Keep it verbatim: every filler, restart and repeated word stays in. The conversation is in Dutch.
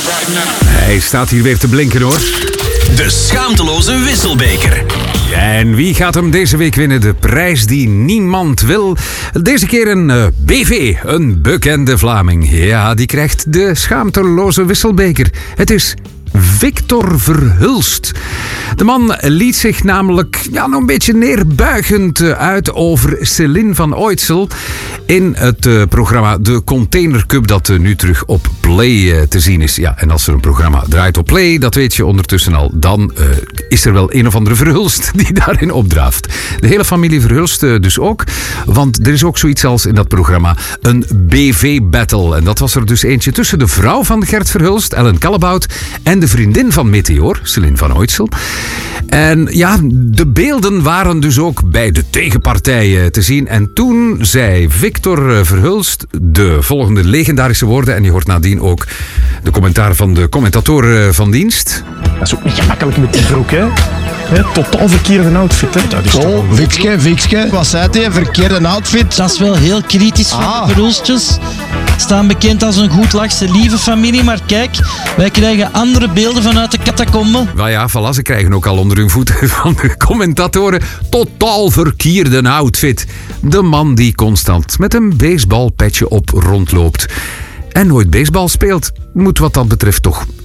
Hij staat hier weer te blinken, hoor. De schaamteloze wisselbeker. En wie gaat hem deze week winnen? De prijs die niemand wil. Deze keer een uh, B V, een bekende Vlaming. Ja, die krijgt de schaamteloze wisselbeker. Het is Victor Verhulst. De man liet zich namelijk ja, nog een beetje neerbuigend uit over Céline van Oytsel in het uh, programma De Container Cup dat uh, nu terug op Play uh, te zien is. Ja, en als er een programma draait op Play, dat weet je ondertussen al, dan uh, is er wel een of andere Verhulst die daarin opdraaft. De hele familie Verhulst uh, dus ook, want er is ook zoiets als in dat programma een B V-battle. En dat was er dus eentje tussen de vrouw van Gert Verhulst, Ellen Kallebout, en de vriendin van Meteor, Céline van Oytsel. En ja, de beelden waren dus ook bij de tegenpartijen te zien. En toen zei Victor Verhulst de volgende legendarische woorden. En je hoort nadien ook de commentaar van de commentator van dienst. Dat is ook niet gemakkelijk met die broek, hè? He, totaal verkeerde outfit, hè? Dat is oh, Vikske, Vikske. Wat zei hij? Verkeerde outfit? Dat is wel heel kritisch van Ah. de Verhulstjes. Staan bekend als een goed lachse lieve familie, maar kijk, wij krijgen andere beelden vanuit de catacomben. Nou ja, voilà, ze krijgen ook al onder hun voeten van de commentatoren totaal verkeerde outfit. De man die constant met een baseballpetje op rondloopt en nooit baseball speelt, moet wat dat betreft toch